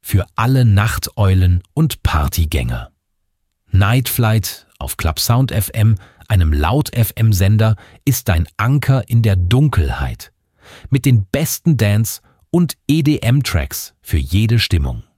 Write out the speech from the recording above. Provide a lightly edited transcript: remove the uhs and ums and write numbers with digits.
für alle Nachteulen und Partygänger. Night Flight auf Clubsound FM, einem Laut-FM-Sender, ist dein Anker in der Dunkelheit. Mit den besten Dance- und EDM-Tracks für jede Stimmung.